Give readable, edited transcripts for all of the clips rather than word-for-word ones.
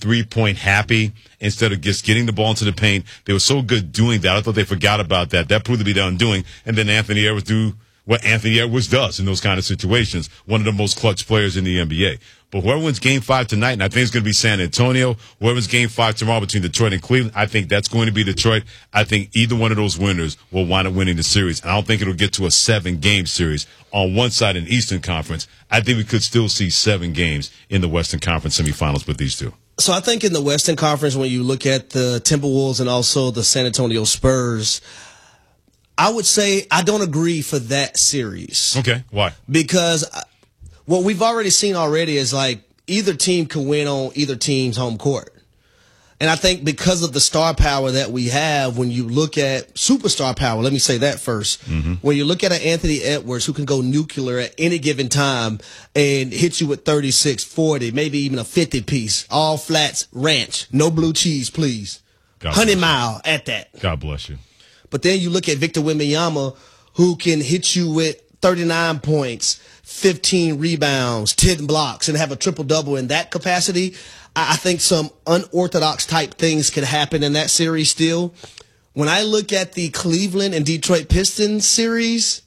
3-point happy instead of just getting the ball into the paint. They were so good doing that. I thought they forgot about that. That proved to be their undoing. And then Anthony Edwards do what Anthony Edwards does in those kind of situations. One of the most clutch players in the NBA. But whoever wins Game 5 tonight, and I think it's going to be San Antonio, whoever wins Game 5 tomorrow between Detroit and Cleveland, I think that's going to be Detroit. I think either one of those winners will wind up winning the series. And I don't think it'll get to a 7-game series on one side in the Eastern Conference. I think we could still see 7 games in the Western Conference semifinals with these two. So I think in the Western Conference, when you look at the Timberwolves and also the San Antonio Spurs, I would say I don't agree for that series. Okay, why? Because what we've already seen is like either team can win on either team's home court. And I think because of the star power that we have, when you look at superstar power, let me say that first. When you look at an Anthony Edwards who can go nuclear at any given time and hit you with 36, 40, maybe even a 50 piece, all flats, ranch, no blue cheese, please. 100 mile at that. God bless you. But then you look at Victor Wembanyama, who can hit you with 39 points, 15 rebounds, 10 blocks, and have a triple-double in that capacity. I think some unorthodox type things could happen in that series still. When I look at the Cleveland and Detroit Pistons series,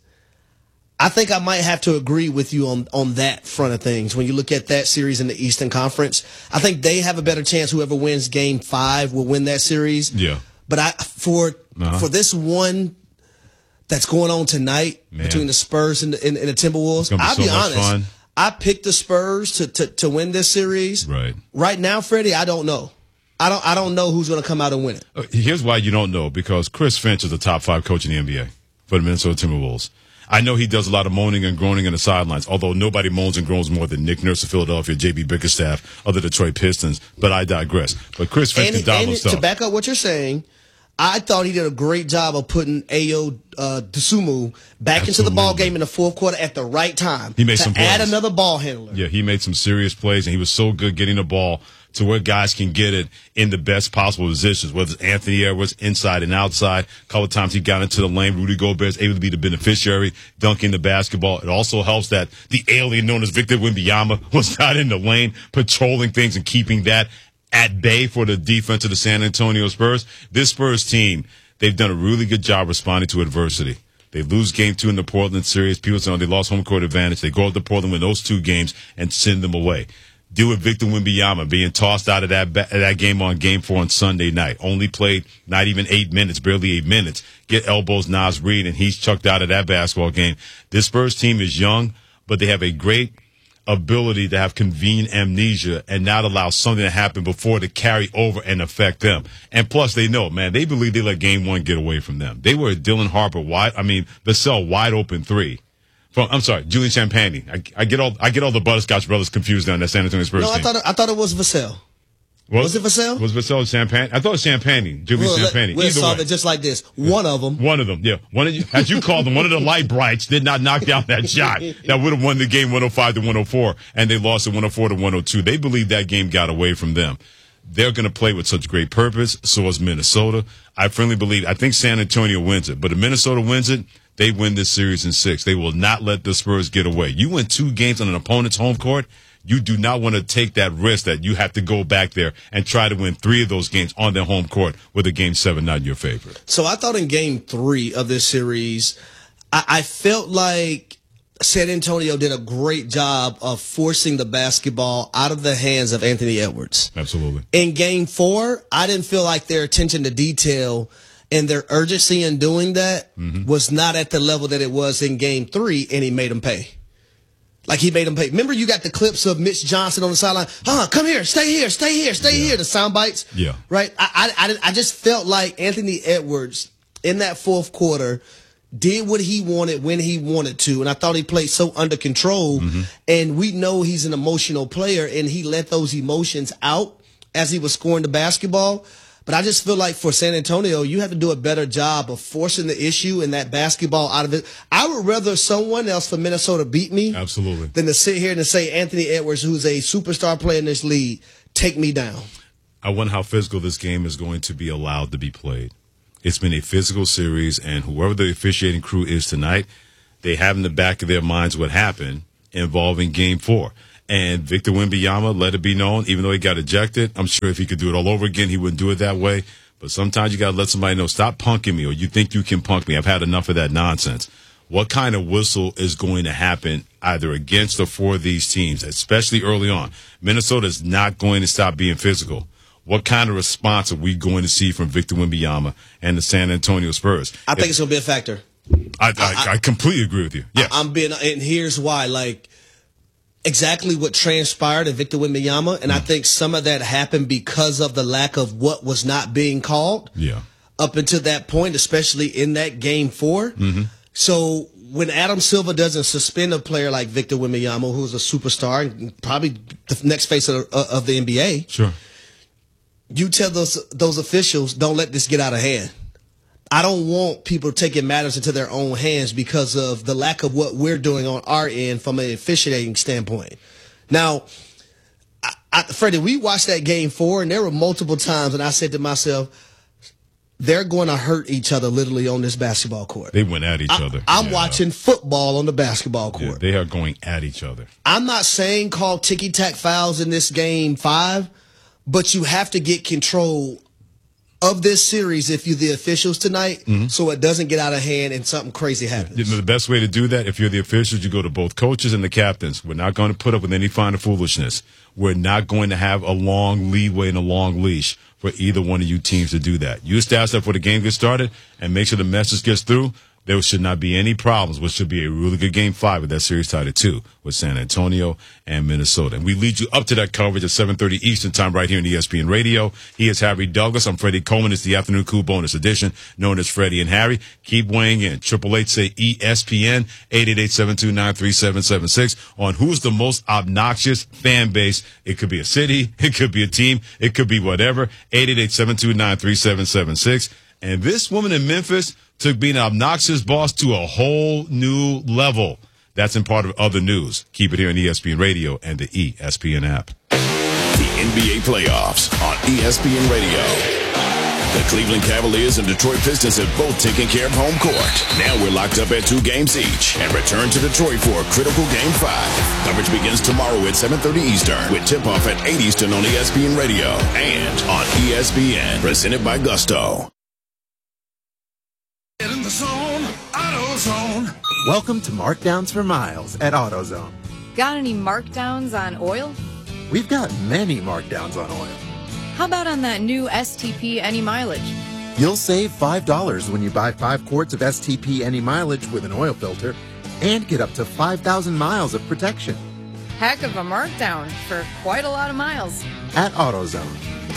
I think I might have to agree with you on that front of things. When you look at that series in the Eastern Conference, I think they have a better chance. Whoever wins Game 5 will win that series. Yeah. But for this one that's going on tonight between the Spurs and the Timberwolves, I'll be honest. Fun. I picked the Spurs to win this series. Right. Right now, Freddie, I don't know. I don't know who's going to come out and win it. Here's why you don't know, because Chris Finch is the top 5 coach in the NBA for the Minnesota Timberwolves. I know he does a lot of moaning and groaning in the sidelines, although nobody moans and groans more than Nick Nurse of Philadelphia, J.B. Bickerstaff of the Detroit Pistons, but I digress. But Chris Finch can dominate stuff. To back up what you're saying, I thought he did a great job of putting Ayo Dosunmu back into the ball game in the fourth quarter at the right time. He made some plays. Add another ball handler. Yeah, he made some serious plays, and he was so good getting the ball to where guys can get it in the best possible positions, whether it's Anthony Edwards inside and outside. A couple of times he got into the lane. Rudy Gobert is able to be the beneficiary, dunking the basketball. It also helps that the alien known as Victor Wembanyama was not in the lane, patrolling things and keeping that at bay for the defense of the San Antonio Spurs. This Spurs team, they've done a really good job responding to adversity. They lose Game 2 in the Portland series. People say they lost home court advantage. They go up to Portland, win those 2 games, and send them away. Deal with Victor Wembanyama being tossed out of that game on Game 4 on Sunday night. Only played not even 8 minutes, barely 8 minutes. Get elbows Naz Reid, and he's chucked out of that basketball game. This Spurs team is young, but they have a great ability to have convenient amnesia and not allow something to happen before to carry over and affect them. And plus, they know, man, they believe they let Game 1 get away from them. They were a Dylan Harper Vassell wide open 3. Julian Champagnie. I get all the Butterscotch brothers confused on that San Antonio Spurs team. I thought it was Vassell. Was it Vassell? Was Vassell Champagnie? I thought it was Champagnie. Julian Champagnie. We'll solve it just like this. One of them, yeah. As you called them, one of the light brights did not knock down that shot that would have won the game 105-104, and they lost it 104-102. They believe that game got away from them. They're going to play with such great purpose. So is Minnesota. I think San Antonio wins it, but if Minnesota wins it, they win this series in 6. They will not let the Spurs get away. You win 2 games on an opponent's home court, you do not want to take that risk that you have to go back there and try to win 3 of those games on their home court with a Game 7 not in your favor. So I thought in Game 3 of this series, I felt like San Antonio did a great job of forcing the basketball out of the hands of Anthony Edwards. Absolutely. In Game 4, I didn't feel like their attention to detail and their urgency in doing that was not at the level that it was in Game 3, and he made them pay. Like, he made them pay. Remember, you got the clips of Mitch Johnson on the sideline. Come here, stay here, the sound bites. Yeah. Right? I just felt like Anthony Edwards, in that fourth quarter, did what he wanted when he wanted to, and I thought he played so under control. And we know he's an emotional player, and he let those emotions out as he was scoring the basketball. But I just feel like for San Antonio, you have to do a better job of forcing the issue and that basketball out of it. I would rather someone else from Minnesota beat me than to sit here and to say Anthony Edwards, who's a superstar player in this league, take me down. I wonder how physical this game is going to be allowed to be played. It's been a physical series, and whoever the officiating crew is tonight, they have in the back of their minds what happened involving Game 4. And Victor Wembanyama, let it be known, even though he got ejected, I'm sure if he could do it all over again, he wouldn't do it that way. But sometimes you got to let somebody know, stop punking me, or you think you can punk me. I've had enough of that nonsense. What kind of whistle is going to happen either against or for these teams, especially early on? Minnesota is not going to stop being physical. What kind of response are we going to see from Victor Wembanyama and the San Antonio Spurs? I think it's going to be a factor. I completely agree with you. Yes. And here's why. Exactly what transpired at Victor Wembanyama, and I think some of that happened because of the lack of what was not being called. Yeah. Up until that point, especially in that game 4. Mm-hmm. So when Adam Silver doesn't suspend a player like Victor Wembanyama, who's a superstar and probably the next face of the NBA, sure, you tell those officials, don't let this get out of hand. I don't want people taking matters into their own hands because of the lack of what we're doing on our end from an officiating standpoint. Now, Freddie, we watched that game 4, and there were multiple times, and I said to myself, they're going to hurt each other literally on this basketball court. They went at each other. I'm watching football on the basketball court. Yeah, they are going at each other. I'm not saying call ticky-tack fouls in this game 5, but you have to get control of this series if you're the officials tonight, so it doesn't get out of hand and something crazy happens. You know, the best way to do that, if you're the officials, you go to both coaches and the captains. We're not going to put up with any kind of foolishness. We're not going to have a long leeway and a long leash for either one of you teams to do that. You establish that before the game gets started and make sure the message gets through. There should not be any problems, which should be a really good game 5 with that series tied at 2 with San Antonio and Minnesota. And we lead you up to that coverage at 7:30 Eastern time right here on ESPN Radio. He is Harry Douglas. I'm Freddie Coleman. It's the Afternoon Cool bonus edition known as Freddie and Harry. Keep weighing in. 888 say ESPN 888-729-3776 on who's the most obnoxious fan base. It could be a city. It could be a team. It could be whatever. 888-729-3776. And this woman in Memphis took being an obnoxious boss to a whole new level. That's in part of other news. Keep it here on ESPN Radio and the ESPN app. The NBA playoffs on ESPN Radio. The Cleveland Cavaliers and Detroit Pistons have both taken care of home court. Now we're locked up at 2 games each and return to Detroit for a critical Game 5. Coverage begins tomorrow at 7:30 Eastern with tip-off at 8 Eastern on ESPN Radio and on ESPN. Presented by Gusto. Get in the zone, AutoZone. Welcome to Markdowns for Miles at AutoZone. Got any markdowns on oil? We've got many markdowns on oil. How about on that new STP Any Mileage? You'll save $5 when you buy 5 quarts of STP Any Mileage with an oil filter and get up to 5,000 miles of protection. Heck of a markdown for quite a lot of miles. At AutoZone.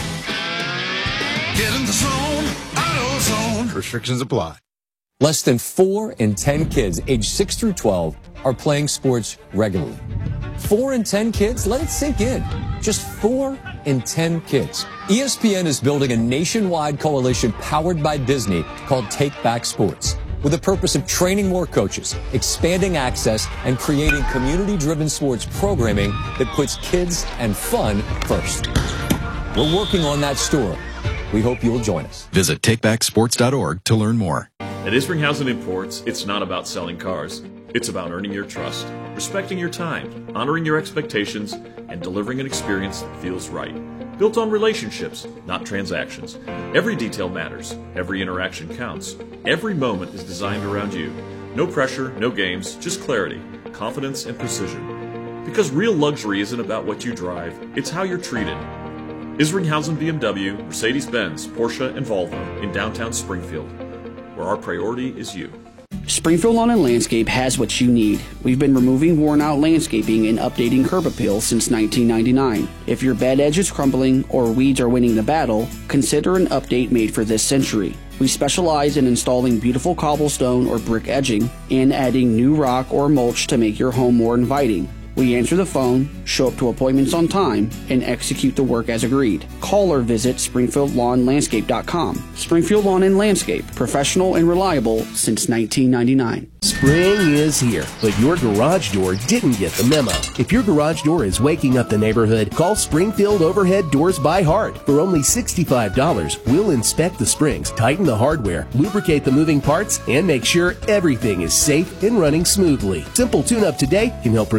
Get in the zone, AutoZone. Restrictions apply. Less than 4 in 10 kids aged 6 through 12 are playing sports regularly. 4 in 10 kids? Let it sink in. Just 4 in 10 kids. ESPN is building a nationwide coalition powered by Disney called Take Back Sports, with the purpose of training more coaches, expanding access, and creating community-driven sports programming that puts kids and fun first. We're working on that story. We hope you'll join us. Visit takebacksports.org to learn more. At Isringhausen Imports, it's not about selling cars. It's about earning your trust, respecting your time, honoring your expectations, and delivering an experience that feels right. Built on relationships, not transactions. Every detail matters. Every interaction counts. Every moment is designed around you. No pressure, no games, just clarity, confidence, and precision. Because real luxury isn't about what you drive, it's how you're treated. Isringhausen BMW, Mercedes-Benz, Porsche, and Volvo in downtown Springfield, where our priority is you. Springfield Lawn and Landscape has what you need. We've been removing worn-out landscaping and updating curb appeal since 1999. If your bed edge is crumbling or weeds are winning the battle, consider an update made for this century. We specialize in installing beautiful cobblestone or brick edging and adding new rock or mulch to make your home more inviting. We answer the phone, show up to appointments on time, and execute the work as agreed. Call or visit SpringfieldLawnLandscape.com. Springfield Lawn and Landscape, professional and reliable since 1999. Spring is here, but your garage door didn't get the memo. If your garage door is waking up the neighborhood, call Springfield Overhead Doors by Heart. For only $65, we'll inspect the springs, tighten the hardware, lubricate the moving parts, and make sure everything is safe and running smoothly. Simple tune-up today can help prevent costs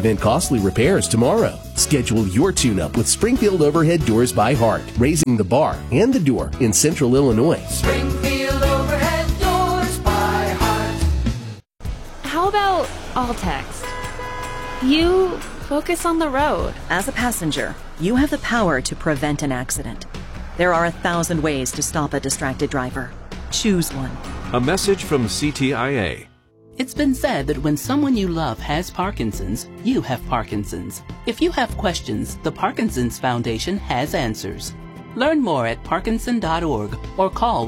costly repairs tomorrow. Schedule your tune-up with Springfield Overhead Doors by Hart, raising the bar and the door in Central Illinois. Springfield Overhead Doors by Hart. How about all text? You focus on the road. As a passenger, you have the power to prevent an accident. There are 1,000 ways to stop a distracted driver. Choose one. A message from CTIA. It's been said that when someone you love has Parkinson's, you have Parkinson's. If you have questions, the Parkinson's Foundation has answers. Learn more at parkinson.org or call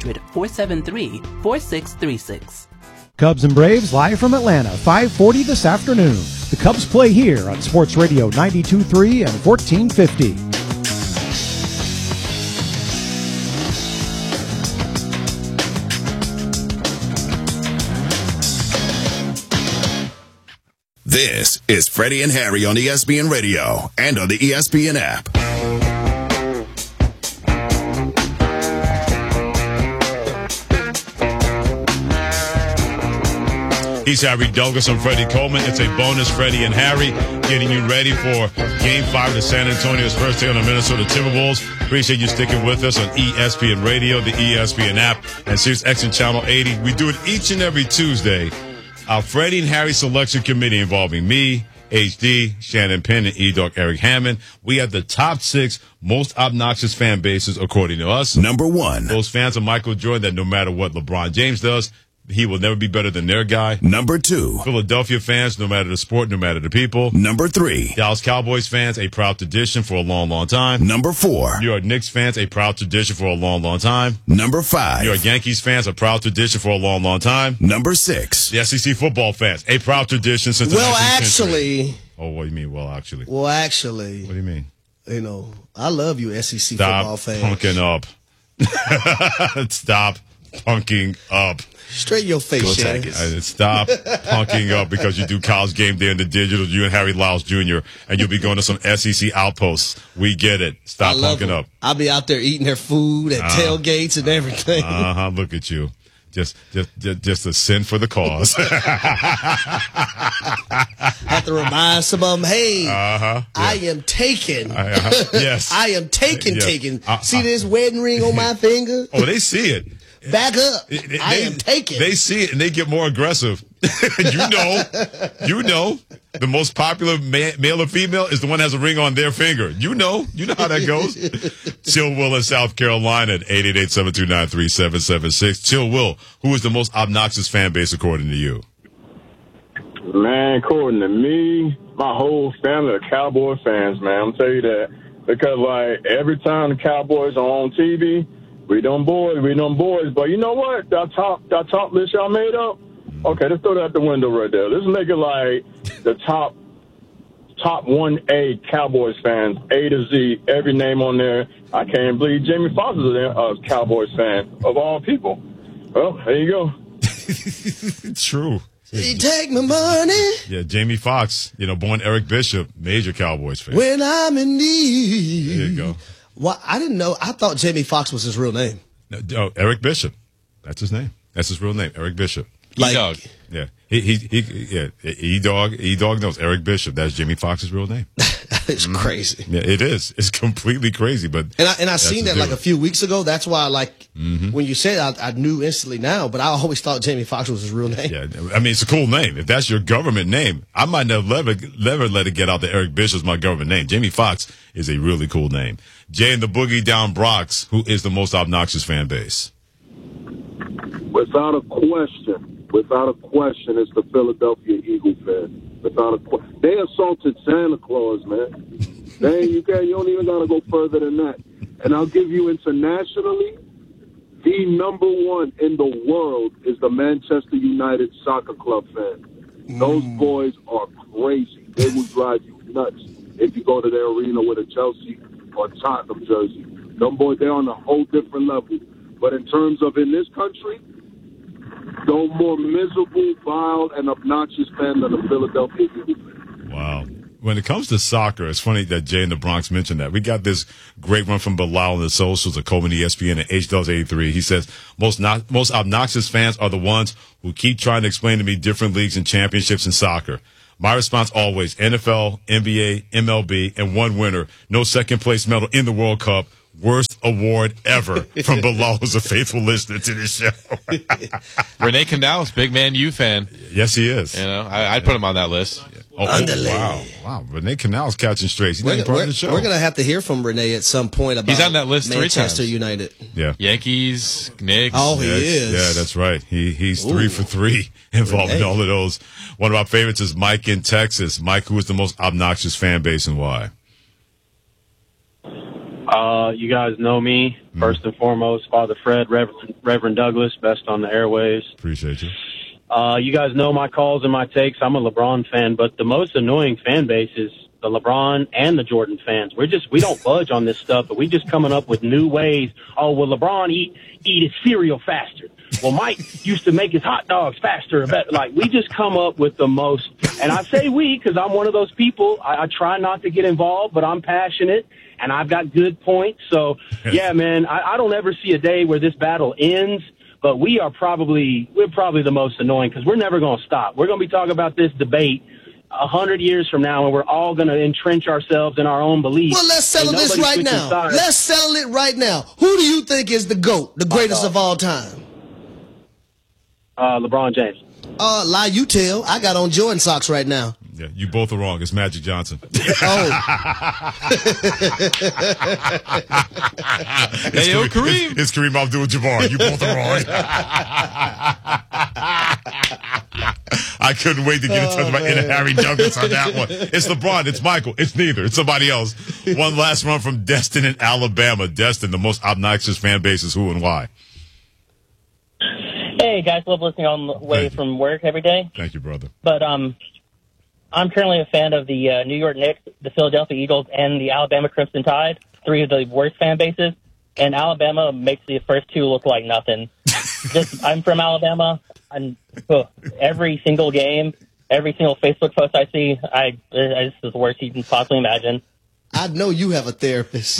1-800-473-4636. Cubs and Braves live from Atlanta, 5:40 this afternoon. The Cubs play here on Sports Radio 92.3 and 1450. This is Freddie and Harry on ESPN Radio and on the ESPN app. He's Harry Douglas. I'm Freddie Coleman. It's a bonus Freddie and Harry getting you ready for Game 5 of San Antonio's first day on the Minnesota Timberwolves. Appreciate you sticking with us on ESPN Radio, the ESPN app, and SiriusXM Channel 80. We do it each and every Tuesday. Our Freddie and Harry selection committee involving me, HD, Shannon Penn, and E-Dog Eric Hammond. We have the top 6 most obnoxious fan bases according to us. Number 1. Those fans of Michael Jordan that no matter what LeBron James does, he will never be better than their guy. Number 2. Philadelphia fans, no matter the sport, no matter the people. Number 3. Dallas Cowboys fans, a proud tradition for a long, long time. Number 4. New York Knicks fans, a proud tradition for a long, long time. Number 5. New York Yankees fans, a proud tradition for a long, long time. Number 6. The SEC football fans, a proud tradition since the 19th century. Actually. Oh, what do you mean, actually? Well, actually. What do you mean? You know, I love you, SEC Stop football fans. punking up. Stop punking up. Straight your face, Shannon. Stop punking up because you do College Game Day in the digital, you and Harry Lyles Jr., and you'll be going to some SEC outposts. We get it. Stop punking up. I'll be out there eating their food at tailgates and everything. Look at you. Just a sin for the cause. Have to remind some of them, hey, yeah. I am taken. Yes. I am taken. See this wedding ring on my finger? Oh, they see it. Back up. I am taken. They see it and they get more aggressive. You know, the most popular male or female is the one that has a ring on their finger. You know how that goes. Chill Will in South Carolina at 888-729-3776. Chill Will, who is the most obnoxious fan base according to you? Man, according to me, my whole family are Cowboy fans, man. I'm tell you that. Because, like, every time the Cowboys are on TV, we them boys. But you know what? That top list y'all made up? Okay, let's throw that out the window right there. Let's make it like the top 1A Cowboys fans, A to Z, every name on there. I can't believe Jamie Foxx is a Cowboys fan, of all people. Well, there you go. True. You take my money. Yeah, Jamie Foxx, born Eric Bishop, major Cowboys fan. When I'm in need. There you go. Well, I didn't know. I thought Jamie Foxx was his real name. No, Eric Bishop. That's his name. That's his real name, Eric Bishop. E-Dog. Yeah. E-Dog knows Eric Bishop. That's Jamie Foxx's real name. It's crazy. Yeah, it is. It's completely crazy. But I seen that like a few weeks ago. That's why when you said it, I knew instantly now, but I always thought Jamie Foxx was his real name. Yeah, I mean, it's a cool name. If that's your government name, I might never let it get out that Eric Bishop's my government name. Jamie Foxx is a really cool name. Jay and the Boogie Down Bronx, who is the most obnoxious fan base? Without a question, it's the Philadelphia Eagle fan. They assaulted Santa Claus, man. You don't even got to go further than that. And I'll give you internationally, the number one in the world is the Manchester United Soccer Club fan. Those boys are crazy. They will drive you nuts if you go to their arena with a Chelsea or Tottenham jersey. Them boys, they're on a whole different level. But in terms of in this country, no more miserable, vile, and obnoxious fan than the Philadelphia Eagles. Wow. When it comes to soccer, it's funny that Jay in the Bronx mentioned that. We got this great one from Bilal on the socials at Coleman ESPN and H-Dubs83. He says, most obnoxious fans are the ones who keep trying to explain to me different leagues and championships in soccer. My response always, NFL, NBA, MLB, and one winner. No second place medal in the World Cup. Worst award ever from Bilal, who's a faithful listener to this show. Renee Canales, big Man U fan. Yes, he is. You know, I'd put him on that list. Wow. Renee Canales catching strays. He's not part of the show. We're going to have to hear from Renee at some point about He's on that list Manchester 3 times. United. Yeah. Yankees, Knicks. Oh, he is. Yeah, that's right. He's 3 for 3 involved in all of those. One of our favorites is Mike in Texas. Mike, who is the most obnoxious fan base and why? You guys know me. First and foremost, Father Fred, Reverend Douglas, best on the airwaves. Appreciate you. You guys know my calls and my takes. I'm a LeBron fan, but the most annoying fan base is the LeBron and the Jordan fans. We don't budge on this stuff, but we just coming up with new ways. Oh, well, LeBron eat his cereal faster. Well, Mike used to make his hot dogs faster. Like, we just come up with the most, and I say we because I'm one of those people. I try not to get involved, but I'm passionate. And I've got good points. So, yeah, man, I don't ever see a day where this battle ends. But we're probably the most annoying because we're never going to stop. We're going to be talking about this debate 100 years from now, and we're all going to entrench ourselves in our own beliefs. Well, let's settle this right now. Let's settle it right now. Who do you think is the GOAT, the greatest of all time? LeBron James. Lie you tell. I got on Jordan socks right now. Yeah, you both are wrong. It's Magic Johnson. Oh. Hey, yo, Kareem. It's Kareem Abdul-Jabbar. You both are wrong. I couldn't wait to get in touch with my inner Harry Douglas on that one. It's LeBron. It's Michael. It's neither. It's somebody else. One last run from Destin in Alabama. Destin, the most obnoxious fan base is who and why? Hey, guys. Love listening on the way from work every day. Thank you, brother. But I'm currently a fan of the New York Knicks, the Philadelphia Eagles, and the Alabama Crimson Tide, 3 of the worst fan bases. And Alabama makes the first 2 look like nothing. I'm from Alabama, and every single game, every single Facebook post I see, this is the worst you can possibly imagine. I know you have a therapist.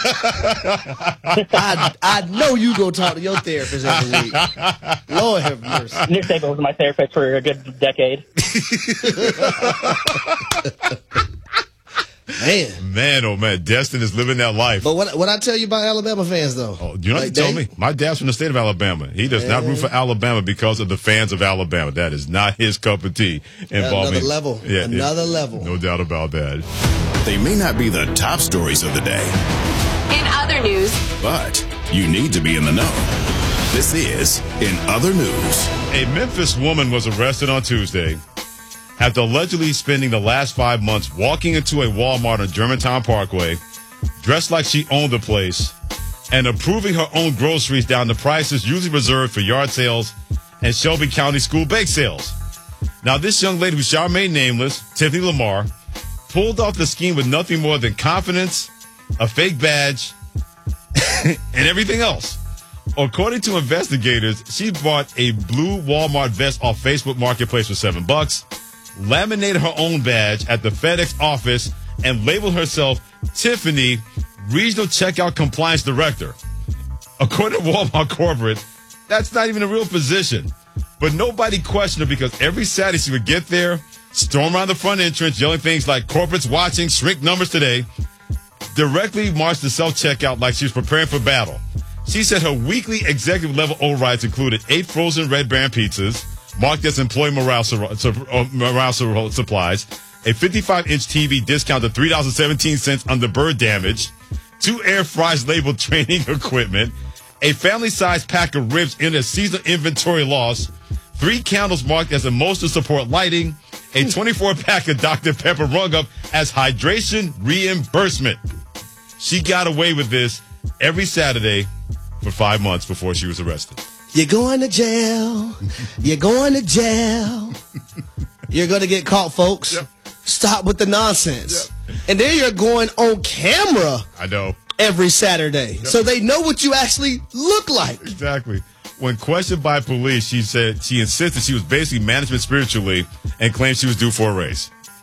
I know you go talk to your therapist every week. Lord have mercy. Nick Saban was my therapist for a good decade. Man, oh man, Destin is living that life. But what I tell you about Alabama fans, though? Oh, you know what you tell me? My dad's from the state of Alabama. He does not root for Alabama because of the fans of Alabama. That is not his cup of tea. Another level. Yeah, Another level. No doubt about that. They may not be the top stories of the day. In other news. But you need to be in the know. This is In Other News. A Memphis woman was arrested on Tuesday after allegedly spending the last 5 months walking into a Walmart on Germantown Parkway, dressed like she owned the place, and approving her own groceries down to prices usually reserved for yard sales and Shelby County school bake sales. Now, this young lady, who shall remain nameless, Tiffany Lamar, pulled off the scheme with nothing more than confidence, a fake badge, and everything else. According to investigators, she bought a blue Walmart vest off Facebook Marketplace for $7, laminated her own badge at the FedEx office, and labeled herself Tiffany, Regional Checkout Compliance Director. According to Walmart Corporate, that's not even a real position. But nobody questioned her because every Saturday she would get there, storm around the front entrance, yelling things like "Corporate's watching, shrink numbers today," directly march to self-checkout like she was preparing for battle. She said her weekly executive level overrides included 8 frozen Red Baron pizzas, marked as employee morale supplies, a 55-inch TV discounted $3.17 under bird damage, 2 air fries labeled training equipment, a family-sized pack of ribs in a seasonal inventory loss, 3 candles marked as emotional support lighting, a 24-pack of Dr. Pepper rung up as hydration reimbursement. She got away with this every Saturday for 5 months before she was arrested. You're going to jail. You're going to jail. You're going to get caught, folks. Yep. Stop with the nonsense. Yep. And then you're going on camera. I know. Every Saturday. Yep. So they know what you actually look like. Exactly. When questioned by police, she said she insisted she was basically management spiritually and claimed she was due for a raise.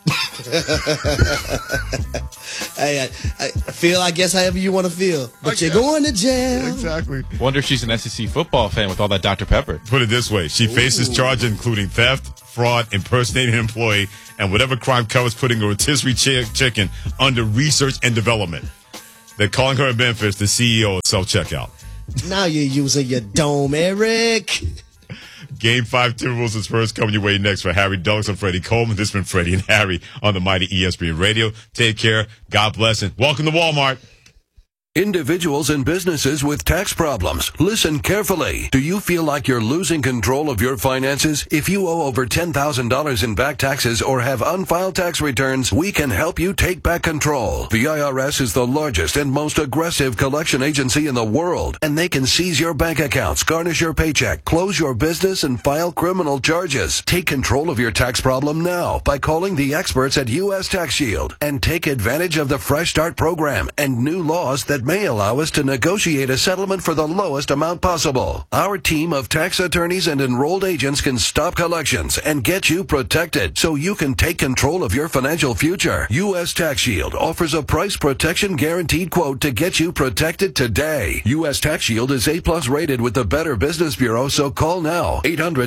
Hey, I feel, I guess, however you want to feel. But you're going to jail. Exactly. Wonder if she's an SEC football fan with all that Dr. Pepper. Put it this way. She faces charges including theft, fraud, impersonating an employee, and whatever crime covers putting a rotisserie chicken under research and development. They're calling her in Memphis the CEO of self-checkout. Now you're using your dome, Eric. Game 5 Timberwolves and Spurs coming your way next for Harry Dulles and Freddie Coleman. This has been Freddie and Harry on the mighty ESPN Radio. Take care. God bless and welcome to Walmart. Individuals and businesses with tax problems, listen carefully. Do you feel like you're losing control of your finances? If you owe over $10,000 in back taxes or have unfiled tax returns, we can help you take back control. The IRS is the largest and most aggressive collection agency in the world, and they can seize your bank accounts, garnish your paycheck, close your business, and file criminal charges. Take control of your tax problem now by calling the experts at U.S. Tax Shield and take advantage of the Fresh Start program and new laws that may allow us to negotiate a settlement for the lowest amount possible. Our team of tax attorneys and enrolled agents can stop collections and get you protected so you can take control of your financial future. U.S. Tax Shield offers a price protection guaranteed quote to get you protected today. U.S. Tax Shield is A+ rated with the Better Business Bureau, so call now.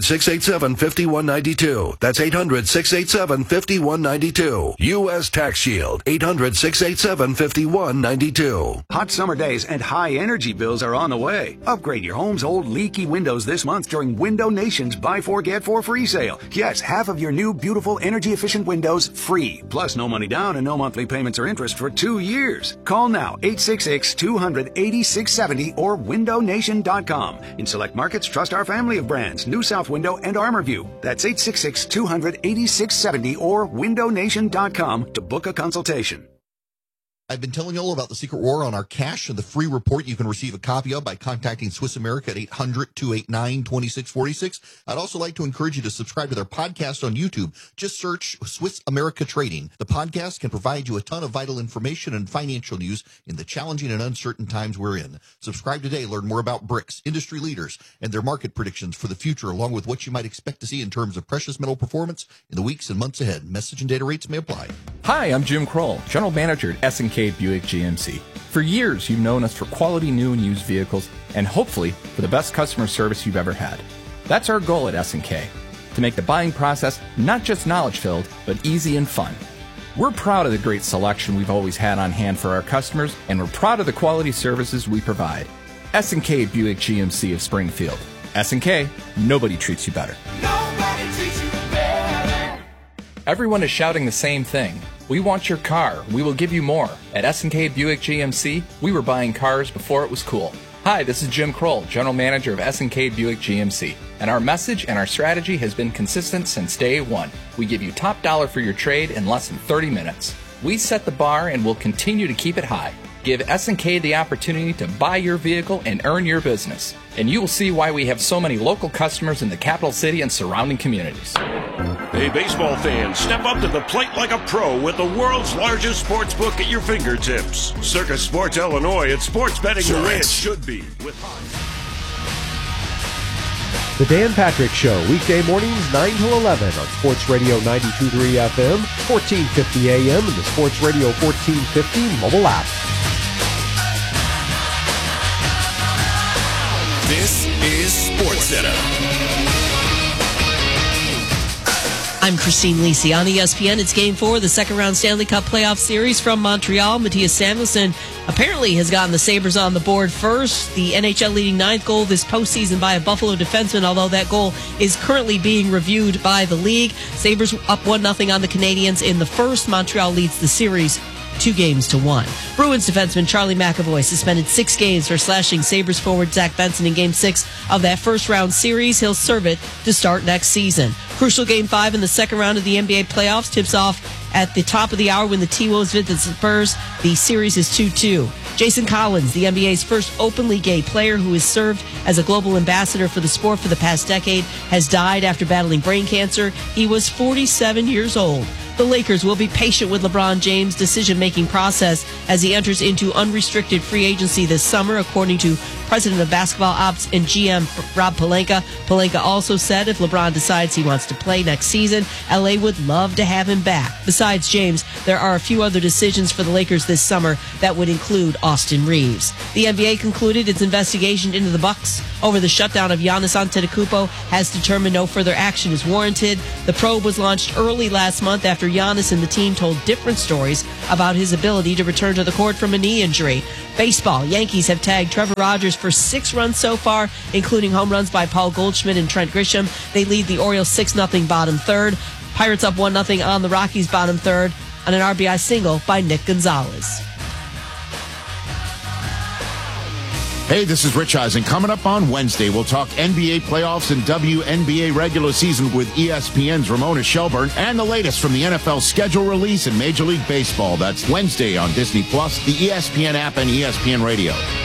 800-687-5192. That's 800-687-5192. U.S. Tax Shield. 800-687-5192. Hot summer days and high energy bills are on the way. Upgrade your home's old leaky windows this month during Window Nation's Buy 4 Get 4 free sale. Yes, half of your new beautiful energy efficient windows free. Plus no money down and no monthly payments or interest for 2 years. Call now 866-200-8670 or windownation.com. In select markets, trust our family of brands, New South Window and ArmorView. That's 866-200-8670 or windownation.com to book a consultation. I've been telling you all about the secret war on our cash and the free report you can receive a copy of by contacting Swiss America at 800-289-2646. I'd also like to encourage you to subscribe to their podcast on YouTube. Just search Swiss America Trading. The podcast can provide you a ton of vital information and financial news in the challenging and uncertain times we're in. Subscribe today. Learn more about BRICS, industry leaders, and their market predictions for the future, along with what you might expect to see in terms of precious metal performance in the weeks and months ahead. Message and data rates may apply. Hi, I'm Jim Kroll, General Manager at S&K Buick GMC. For years, you've known us for quality new and used vehicles, and hopefully for the best customer service you've ever had. That's our goal at S&K, to make the buying process not just knowledge-filled, but easy and fun. We're proud of the great selection we've always had on hand for our customers, and we're proud of the quality services we provide. S&K Buick GMC of Springfield. S&K, nobody treats you better. Nobody treats you better. Everyone is shouting the same thing. We want your car. We will give you more. At S&K Buick GMC, we were buying cars before it was cool. Hi, this is Jim Kroll, General Manager of S&K Buick GMC. And our message and our strategy has been consistent since day one. We give you top dollar for your trade in less than 30 minutes. We set the bar and will continue to keep it high. Give S&K the opportunity to buy your vehicle and earn your business. And you will see why we have so many local customers in the capital city and surrounding communities. Hey, baseball fans, step up to the plate like a pro with the world's largest sports book at your fingertips. Circus Sports Illinois, it's sports betting the way it should be. The Dan Patrick Show, weekday mornings 9 to 11 on Sports Radio 92.3 FM, 1450 AM, and the Sports Radio 1450 mobile app. This is SportsCenter. I'm Christine Lisi on ESPN. It's Game 4 of the second-round Stanley Cup playoff series from Montreal. Matthias Samuelsson apparently has gotten the Sabres on the board first. The NHL leading ninth goal this postseason by a Buffalo defenseman, although that goal is currently being reviewed by the league. Sabres up 1-0 on the Canadiens in the first. Montreal leads the series 2-1. Bruins defenseman Charlie McAvoy suspended 6 games for slashing Sabres forward Zach Benson in Game 6 of that first-round series. He'll serve it to start next season. Crucial Game 5 in the second round of the NBA playoffs tips off at the top of the hour when the T-Wolves visit the Spurs. The series is 2-2. Jason Collins, the NBA's first openly gay player who has served as a global ambassador for the sport for the past decade, has died after battling brain cancer. He was 47 years old. The Lakers will be patient with LeBron James' decision-making process as he enters into unrestricted free agency this summer, according to president of basketball ops and GM Rob Pelinka. Pelinka also said if LeBron decides he wants to play next season, LA would love to have him back. Besides James, there are a few other decisions for the Lakers this summer that would include Austin Reeves. The NBA concluded its investigation into the Bucks over the shutdown of Giannis Antetokounmpo has determined no further action is warranted. The probe was launched early last month after Giannis and the team told different stories about his ability to return to the court from a knee injury. Baseball, Yankees have tagged Trevor Rogers for 6 runs so far, including home runs by Paul Goldschmidt and Trent Grisham. They lead the Orioles 6-0 bottom third. Pirates up 1-0 on the Rockies bottom third on an RBI single by Nick Gonzalez. Hey, this is Rich Eisen. Coming up on Wednesday, we'll talk NBA playoffs and WNBA regular season with ESPN's Ramona Shelburne and the latest from the NFL schedule release in Major League Baseball. That's Wednesday on Disney+, the ESPN app, and ESPN Radio.